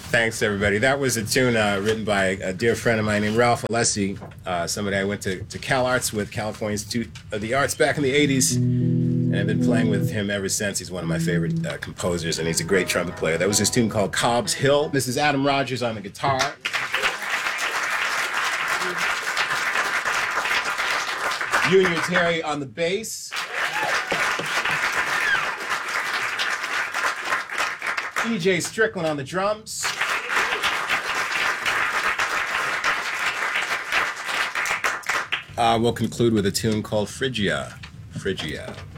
Thanks, everybody. That was a tune written by a dear friend of mine named Ralph Alessi, somebody I went to Cal Arts with, California Institute of the Arts, back in the 80s. And I've been playing with him ever since. He's one of my favorite composers, and he's a great trumpet player. That was his tune called Cobb's Hill. This is Adam Rogers on the guitar. Junior Terry on the bass. DJ Strickland on the drums. We'll conclude with a tune called Phrygia. Phrygia.